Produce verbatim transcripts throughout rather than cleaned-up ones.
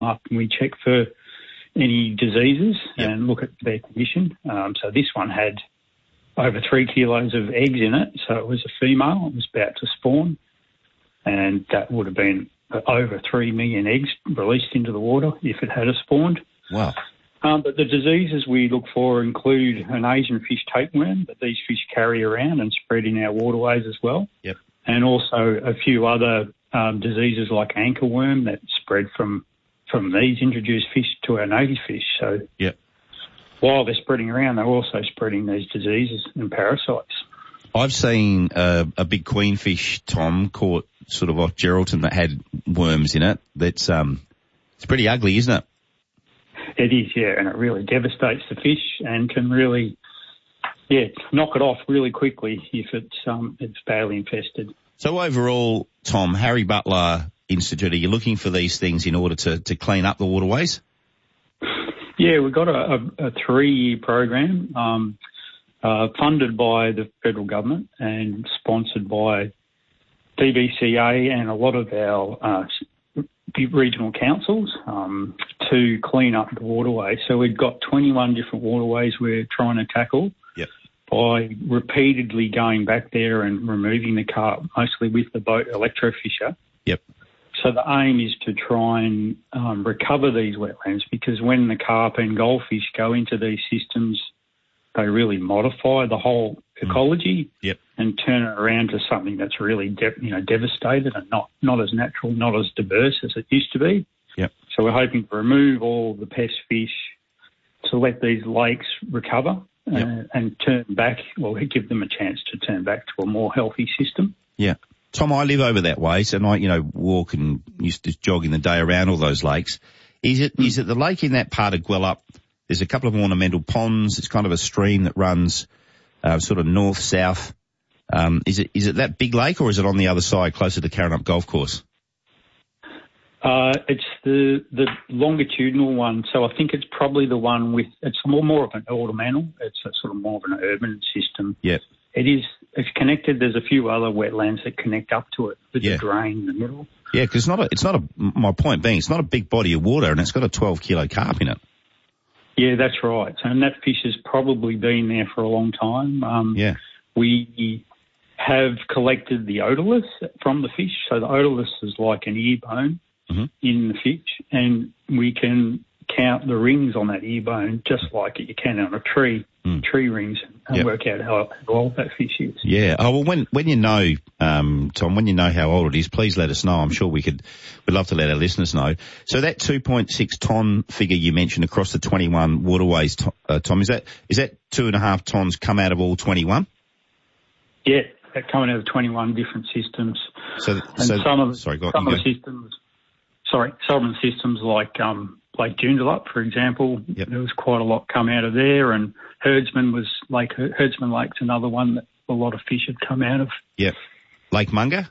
up and we check for any diseases yep. and look at their condition. Um, so this one had over three kilos of eggs in it. So it was a female. It was about to spawn, and that would have been over three million eggs released into the water if it had a spawned. Wow. Um, but the diseases we look for include an Asian fish tapeworm that these fish carry around and spread in our waterways as well. Yep. And also a few other um, diseases like anchorworm that spread from from these introduced fish to our native fish. So yep. while they're spreading around, they're also spreading these diseases and parasites. I've seen uh, a big queenfish, Tom, caught sort of off Geraldton that had worms in it. That's um, it's pretty ugly, isn't it? It is, yeah, and it really devastates the fish and can really, yeah, knock it off really quickly if it's um it's badly infested. So overall, Tom, Harry Butler Institute, are you looking for these things in order to, to clean up the waterways? Yeah, we've got a, a, a three-year program um, uh, funded by the federal government and sponsored by D B C A and a lot of our uh, regional councils um, to clean up the waterways. So we've got twenty-one different waterways we're trying to tackle yep. by repeatedly going back there and removing the carp, mostly with the boat electrofisher. Yep. So the aim is to try and um, recover these wetlands, because when the carp and goldfish go into these systems, they really modify the whole ecology mm. yep. and turn it around to something that's really de- you know devastated and not, not as natural, not as diverse as it used to be. Yep. So we're hoping to remove all the pest fish to let these lakes recover yep. uh, and turn back, or give them a chance to turn back to a more healthy system. Yeah. Tom, I live over that way, so I, you know, walk and used to jog in the day around all those lakes. Is it, mm. is it the lake in that part of Gwelup? There's a couple of ornamental ponds. It's kind of a stream that runs, uh, sort of north-south. Um, is it, is it that big lake, or is it on the other side closer to Karrinyup Golf Course? Uh, it's the, the longitudinal one. So I think it's probably the one with, it's more, more of an ornamental. It's a sort of more of an urban system. Yep. It is, it's connected. There's a few other wetlands that connect up to it with yeah. the drain in the middle. Yeah, because it's not a, it's not a, my point being, it's not a big body of water, and it's got a twelve kilo carp in it. Yeah, that's right. And that fish has probably been there for a long time. Um, yeah. We have collected the otoliths from the fish. So the otoliths is like an ear bone mm-hmm. in the fish, and we can count the rings on that ear bone just like you can on a tree, mm. tree rings, and yep. work out how old that fish is. Yeah. Oh, well, when, when you know, um, Tom, when you know how old it is, please let us know. I'm sure we could, we'd love to let our listeners know. So that two point six tonne figure you mentioned across the twenty-one waterways, uh, Tom, is that, is that two and a half tonnes come out of all twenty-one? Yeah, that coming out of twenty-one different systems. So, and so some of, sorry, go, some of go. the systems, sorry, some of the systems like, um, Lake Joondalup, for example, yep. there was quite a lot come out of there, and Herdsman was Lake Herdsman Lake's another one that a lot of fish had come out of. Yep. Lake Munga?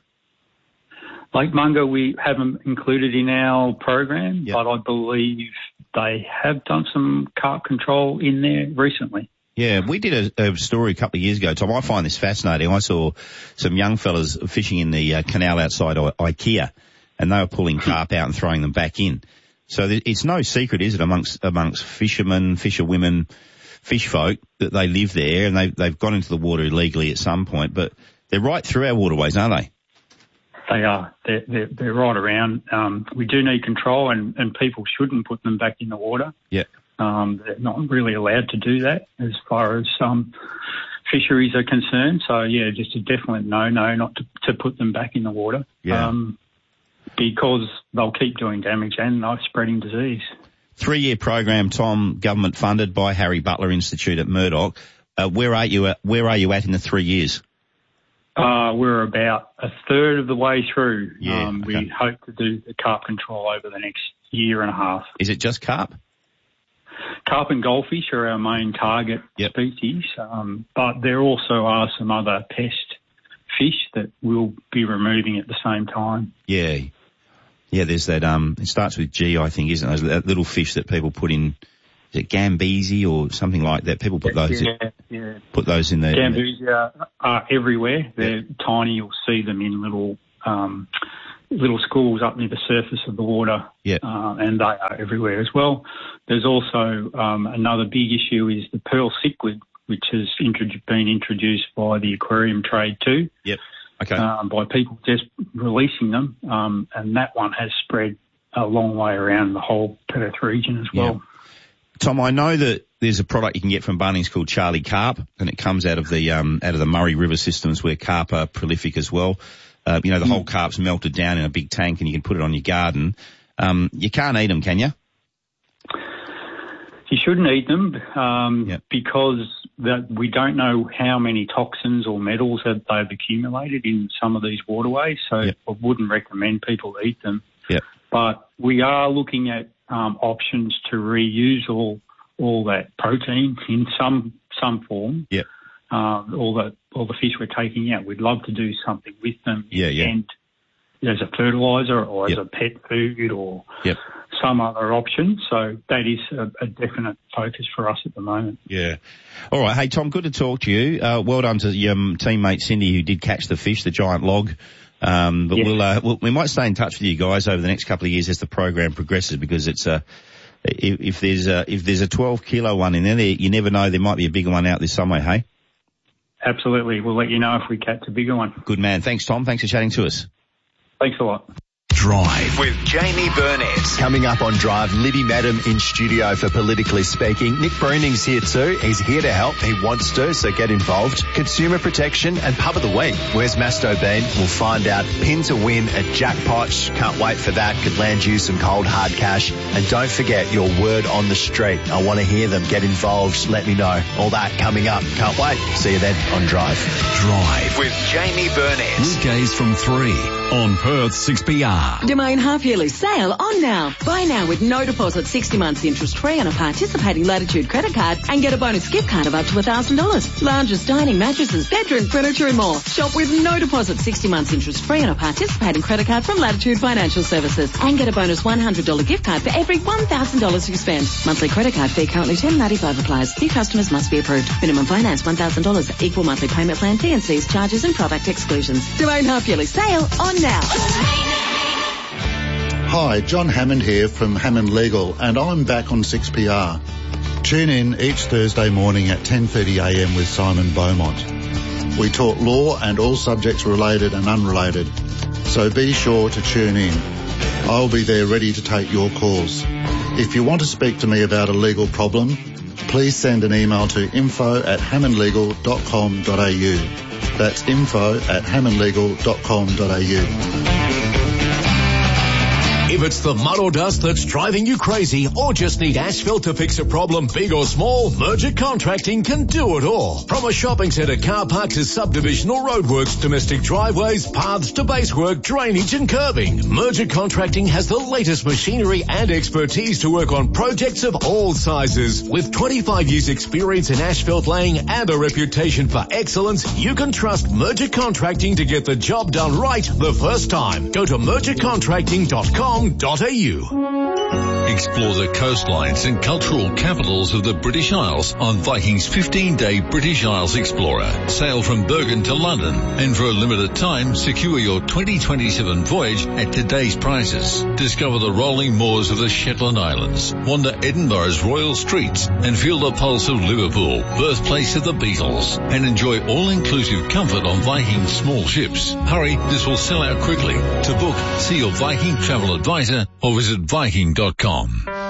Lake Munga we haven't included in our program, yep. but I believe they have done some carp control in there recently. Yeah, we did a, a story a couple of years ago, Tom. I find this fascinating. I saw some young fellas fishing in the uh, canal outside I- IKEA, and they were pulling carp out and throwing them back in. So it's no secret, is it, amongst amongst fishermen, fisherwomen, fish folk, that they live there, and they, they've gone into the water illegally at some point, but they're right through our waterways, aren't they? They are. They're, they're, they're right around. Um, we do need control, and, and people shouldn't put them back in the water. Yeah. Um, they're not really allowed to do that as far as um, fisheries are concerned. So, yeah, just a definite no-no not to, to put them back in the water. Yeah. Um, because they'll keep doing damage and they're spreading disease. Three-year program, Tom, government funded by Harry Butler Institute at Murdoch. Uh, where are you at, where are you at in the three years? Uh, we're about a third of the way through. Yeah, um, okay. We hope to do the carp control over the next year and a half. Is it just carp? Carp and goldfish are our main target yep. species, um, but there also are some other pest fish that we'll be removing at the same time. Yeah. Yeah, there's that, um, it starts with G, I think, isn't it? That little fish that people put in, is it Gambesia or something like that? People put those yeah, in, yeah. put those in there. Gambesia are everywhere. They're yeah. tiny. You'll see them in little, um, little schools up near the surface of the water, yep. uh, and they are everywhere as well. There's also um, another big issue is the pearl cichlid, which has introdu- been introduced by the aquarium trade too. Yep. Okay. Um, by people just releasing them, um, and that one has spread a long way around the whole Perth region as well. Yep. Tom, I know that there's a product you can get from Bunnings called Charlie Carp, and it comes out of the um, out of the Murray River systems where carp are prolific as well. Uh, you know, the mm. whole carp's melted down in a big tank, and you can put it on your garden. Um, you can't eat them, can you? You shouldn't eat them um, yep. because that we don't know how many toxins or metals that they've accumulated in some of these waterways, so yep. I wouldn't recommend people eat them. Yep. But we are looking at um, options to reuse all all that protein in some some form. Yep. Uh, all the all the fish we're taking out, we'd love to do something with them. Yeah, yeah. And as a fertiliser or as yep. a pet food or yep. some other option. So that is a, a definite focus for us at the moment. Yeah. All right. Hey, Tom, good to talk to you. Uh, well done to your um, teammate Cindy who did catch the fish, the giant log. Um, but yes. we'll, uh, we'll, we might stay in touch with you guys over the next couple of years as the program progresses, because it's a, if, if there's a, if there's a twelve kilo one in there, you never know, there might be a bigger one out there somewhere, hey? Absolutely. We'll let you know if we catch a bigger one. Good man. Thanks, Tom. Thanks for chatting to us. Thanks a lot. Drive with Jamie Burnett. Coming up on Drive, Libby Madam in studio for Politically Speaking. Nick Browning's here too. He's here to help. He wants to, so get involved. Consumer protection and pub of the week. Where's Masto been? We'll find out. Pin to win at Jackpots. Can't wait for that. Could land you some cold hard cash. And don't forget your word on the street. I want to hear them. Get involved. Let me know. All that coming up. Can't wait. See you then on Drive. Drive with Jamie Burnett. Weekdays from three on Perth six B R. Domain half-yearly sale on now. Buy now with no deposit, sixty months interest-free on a participating Latitude credit card and get a bonus gift card of up to one thousand dollars. Lounges, dining, mattresses, bedroom furniture and more. Shop with no deposit, sixty months interest-free on a participating credit card from Latitude Financial Services and get a bonus one hundred dollars gift card for every one thousand dollars you spend. Monthly credit card fee currently ten dollars ninety-five applies. New customers must be approved. Minimum finance one thousand dollars. Equal monthly payment plan, T and C's, charges and product exclusions. Domain half-yearly sale on now. Hi, John Hammond here from Hammond Legal, and I'm back on six P R. Tune in each Thursday morning at ten thirty a m with Simon Beaumont. We talk law and all subjects related and unrelated, so be sure to tune in. I'll be there ready to take your calls. If you want to speak to me about a legal problem, please send an email to info at hammondlegal dot com dot a u. That's info at hammondlegal dot com dot a u. If it's the mud or dust that's driving you crazy or just need asphalt to fix a problem big or small, Merger Contracting can do it all. From a shopping centre, car park to subdivision or roadworks, domestic driveways, paths to basework, drainage and curbing, Merger Contracting has the latest machinery and expertise to work on projects of all sizes. With twenty-five years experience in asphalt laying and a reputation for excellence, you can trust Merger Contracting to get the job done right the first time. Go to merger contracting dot com dot a u. Explore the coastlines and cultural capitals of the British Isles on Viking's fifteen-day British Isles Explorer. Sail from Bergen to London, and for a limited time, secure your twenty twenty-seven voyage at today's prices. Discover the rolling moors of the Shetland Islands, wander Edinburgh's royal streets, and feel the pulse of Liverpool, birthplace of the Beatles, and enjoy all-inclusive comfort on Viking's small ships. Hurry, this will sell out quickly. To book, see your Viking travel advisor or visit viking dot com.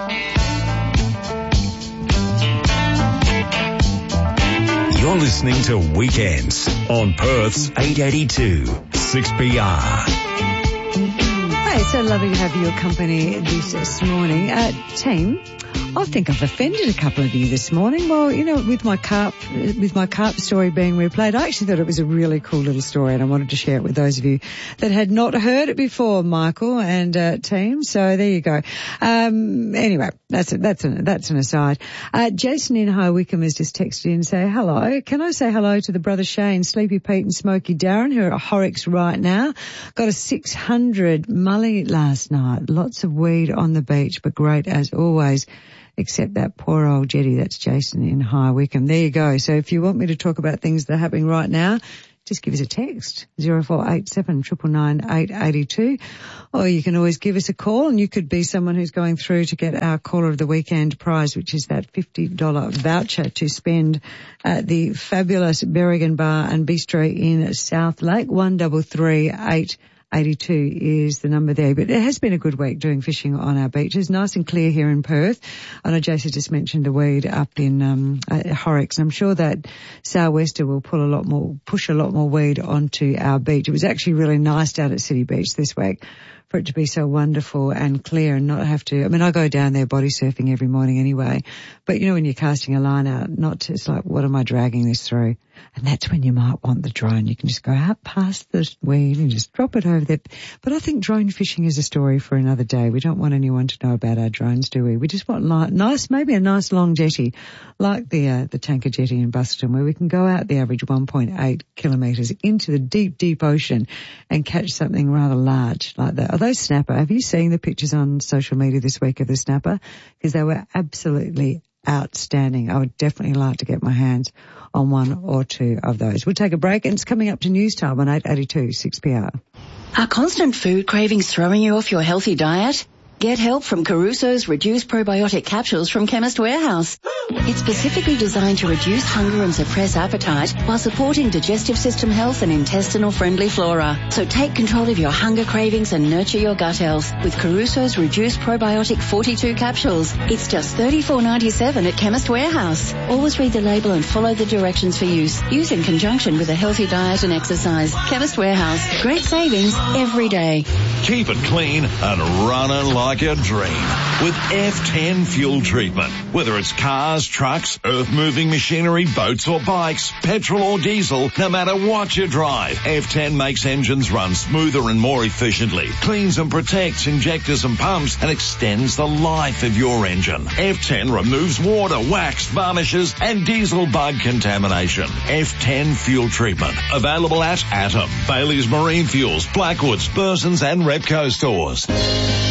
You're listening to Weekends on Perth's eight eighty-two six B R. Hey, so lovely to have your company this, this morning. Uh, team, I think I've offended a couple of you this morning. Well, you know, with my carp, with my carp story being replayed, I actually thought it was a really cool little story, and I wanted to share it with those of you that had not heard it before, Michael and uh, team. So there you go. Um, anyway, that's a, that's a, that's an aside. Uh, Jason in High Wycombe has just texted in and say hello. Can I say hello to the brother Shane, Sleepy Pete, and Smoky Darren, who are at Horrocks right now? Got a six hundred mully last night. Lots of weed on the beach, but great as always. Except that poor old jetty. That's Jason in High Wycombe. There you go. So if you want me to talk about things that are happening right now, just give us a text, zero four eight seven, nine nine, eight eight two. Or you can always give us a call, and you could be someone who's going through to get our Caller of the Weekend prize, which is that fifty dollars voucher to spend at the fabulous Berrigan Bar and Bistro in South Lake. one three three, eight eighty-two is the number there. But it has been a good week doing fishing on our beaches. Nice and clear here in Perth. I know Jason just mentioned the weed up in um, uh, Horrocks, and I'm sure that Sou'wester will pull a lot more, push a lot more weed onto our beach. It was actually really nice down at City Beach this week for it to be so wonderful and clear and not have to, I mean, I go down there body surfing every morning anyway, but you know, when you're casting a line out, not to, it's like, what am I dragging this through? And that's when you might want the drone. You can just go out past the weed and just drop it over there. But I think drone fishing is a story for another day. We don't want anyone to know about our drones, do we? We just want li- nice, maybe a nice long jetty, like the uh, the tanker jetty in Busselton, where we can go out the average one point eight kilometres into the deep, deep ocean and catch something rather large like that. Are those snapper? Have you seen the pictures on social media this week of the snapper? Because they were absolutely outstanding. I would definitely like to get my hands on one or two of those. We'll take a break, and it's coming up to news time on eight eighty-two six P R. Are constant food cravings throwing you off your healthy diet? Get help from Caruso's Reduced Probiotic Capsules from Chemist Warehouse. It's specifically designed to reduce hunger and suppress appetite while supporting digestive system health and intestinal-friendly flora. So take control of your hunger cravings and nurture your gut health with Caruso's Reduced Probiotic forty-two Capsules. It's just thirty-four ninety-seven at Chemist Warehouse. Always read the label and follow the directions for use. Use in conjunction with a healthy diet and exercise. Chemist Warehouse. Great savings every day. Keep it clean and running like a dream with F ten fuel treatment. Whether it's cars, trucks, earth-moving machinery, boats or bikes, petrol or diesel, no matter what you drive, F ten makes engines run smoother and more efficiently, cleans and protects injectors and pumps, and extends the life of your engine. F ten removes water, wax, varnishes and diesel bug contamination. F ten fuel treatment. Available at Atom, Bailey's Marine Fuels, Blackwoods, Burson's and Repco stores.